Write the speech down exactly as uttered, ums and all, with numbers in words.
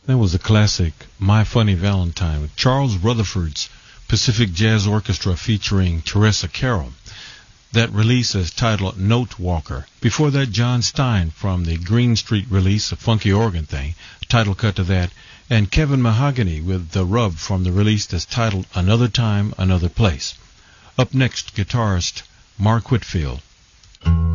That was the classic My Funny Valentine with Charles Rutherford's Pacific Jazz Orchestra featuring Teresa Carroll. That release is titled Note Walker. Before that, John Stein from the Green Street release, a funky organ thing, title cut to that, and Kevin Mahogany with The Rub from the release that's titled Another Time, Another Place. Up next, guitarist Mark Whitfield.